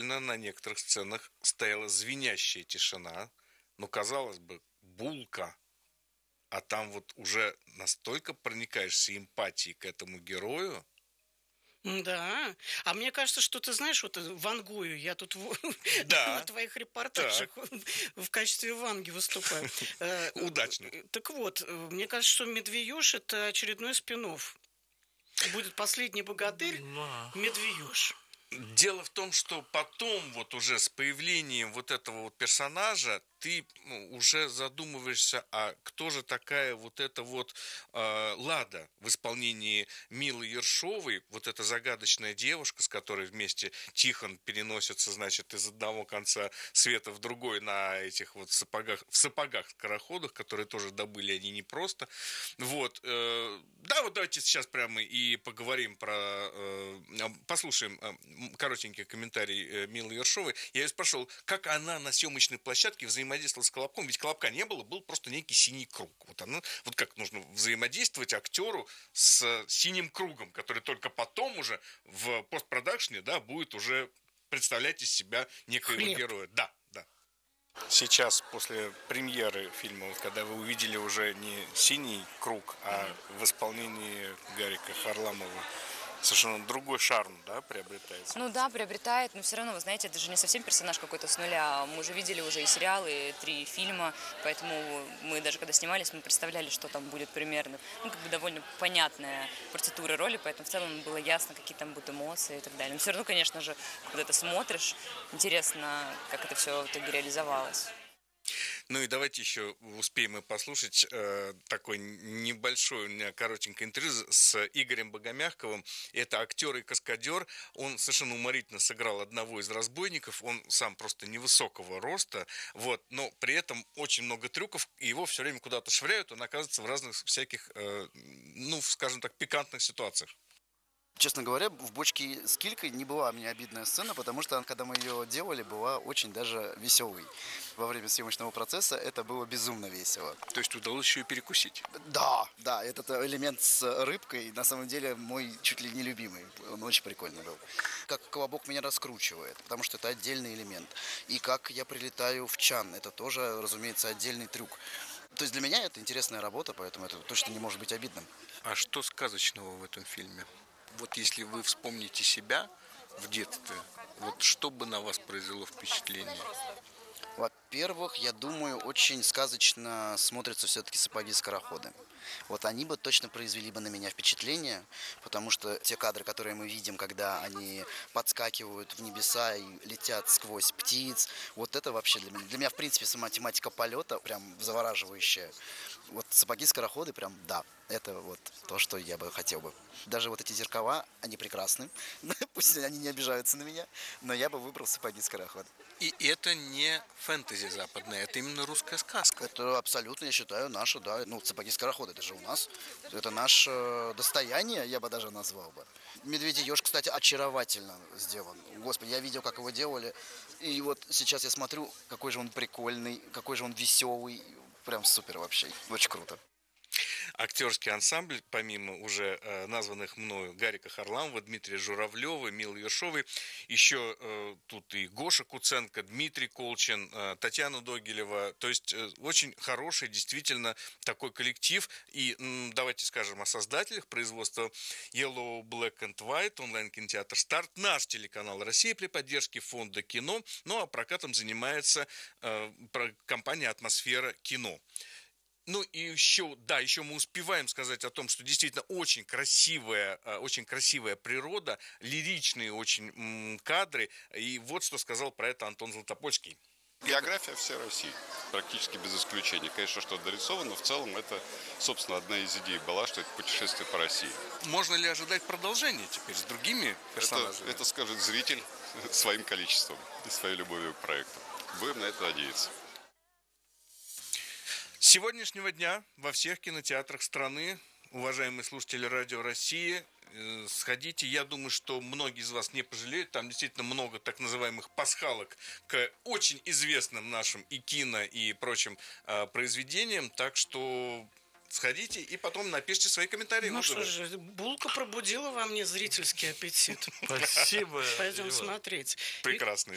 действительно на некоторых сценах стояла звенящая тишина. Но, казалось бы, булка. А там вот уже настолько проникаешься эмпатией к этому герою. Да. А мне кажется, что ты знаешь, вот вангую. Я тут на Да, твоих репортажах так, в качестве ванги выступаю. удачно. Так вот, мне кажется, что «Медвеёж» — это очередной спин-офф. Будет «Последний богатырь», Да. «Медвеёж». Дело в том, что потом, вот уже с появлением вот этого вот персонажа, ты уже задумываешься, а кто же такая вот эта вот Лада в исполнении Милы Ершовой, вот эта загадочная девушка, с которой вместе Тихон переносится, значит, из одного конца света в другой на этих вот сапогах, в сапогах-скороходах, которые тоже добыли они непросто. Вот. Да, вот давайте сейчас прямо и поговорим послушаем коротенький комментарий Милы Ершовой. Я ее спрашивал, как она на съемочной площадке взаимодействовала с Колобком, ведь Колобка не было, был просто некий синий круг. Вот как нужно взаимодействовать актеру с синим кругом, который только потом уже в постпродакшне, да, будет уже представлять из себя некоего героя. Да, да. Сейчас, после премьеры фильма, вот, когда вы увидели уже не синий круг, а в исполнении Гарика Харламова, совершенно другой шарм, да, приобретается? Ну да, приобретает, но все равно, вы знаете, это же не совсем персонаж какой-то с нуля. Мы уже видели уже и сериалы, и 3 фильма, поэтому мы даже когда снимались, мы представляли, что там будет примерно. Ну, как бы довольно понятная процедура роли, поэтому в целом было ясно, какие там будут эмоции и так далее. Но все равно, конечно же, когда ты смотришь, интересно, как это все в итоге реализовалось. Ну и давайте еще успеем мы послушать такой небольшой, у меня коротенькое интервью с Игорем Богомягковым. Это актер и каскадер. Он совершенно уморительно сыграл одного из разбойников. Он сам просто невысокого роста, вот, но при этом очень много трюков, и его все время куда-то швыряют, он оказывается в разных всяких, ну, скажем так, пикантных ситуациях. Честно говоря, в «Бочке с килькой» не была мне обидная сцена, потому что, когда мы ее делали, была очень даже веселой. Во время съемочного процесса это было безумно весело. То есть удалось еще и перекусить. Да, да, этот элемент с рыбкой, на самом деле, мой чуть ли не любимый. Он очень прикольный был. Как Колобок меня раскручивает, потому что это отдельный элемент. И как я прилетаю в чан, это тоже, разумеется, отдельный трюк. То есть для меня это интересная работа, поэтому это точно не может быть обидным. А что сказочного в этом фильме? Вот если вы вспомните себя в детстве, вот что бы на вас произвело впечатление? Во-первых, я думаю, очень сказочно смотрятся все-таки «Сапоги-скороходы». Вот они бы точно произвели бы на меня впечатление, потому что те кадры, которые мы видим, когда они подскакивают в небеса и летят сквозь птиц, вот это вообще для меня в принципе, сама тематика полета прям завораживающая. Вот «Сапоги-скороходы» прям, да, это вот то, что я бы хотел бы. Даже вот эти зеркала, они прекрасны, пусть они не обижаются на меня, но я бы выбрал «Сапоги-скороходы». И это не фэнтези западное, это именно русская сказка. Это абсолютно, я считаю, наше, да. Ну, «Сапоги-скороходы», это же у нас. Это наше достояние, я бы даже назвал бы. «Медведь еж», кстати, очаровательно сделан. Господи, я видел, как его делали. И вот сейчас я смотрю, какой же он прикольный, какой же он веселый. Прям супер вообще. Очень круто. Актерский ансамбль, помимо уже названных мною Гарика Харламова, Дмитрия Журавлева, Милы Ершовой, еще тут и Гоша Куценко, Дмитрий Колчин, Татьяна Догилева. То есть очень хороший действительно такой коллектив. И давайте скажем о создателях производства Yellow, Black and White, онлайн-кинотеатр «Старт», наш телеканал «Россия» при поддержке фонда «Кино». Ну а прокатом занимается компания «Атмосфера кино». Ну и еще, да, еще мы успеваем сказать о том, что действительно очень красивая природа, лиричные очень кадры. И вот что сказал про это Антон Златопольский. География всей России, практически без исключения. Конечно, что дорисовано, но в целом это, собственно, одна из идей была, что это путешествие по России. Можно ли ожидать продолжения теперь с другими персонажами? Это скажет зритель своим количеством и своей любовью к проекту. Будем на это надеяться. С сегодняшнего дня во всех кинотеатрах страны, уважаемые слушатели Радио России, сходите. Я думаю, что многие из вас не пожалеют. Там действительно много так называемых пасхалок к очень известным нашим и кино, и прочим произведениям. Так что сходите и потом напишите свои комментарии. Ну что же, булка пробудила во мне зрительский аппетит. Спасибо. Пойдем смотреть. Прекрасный.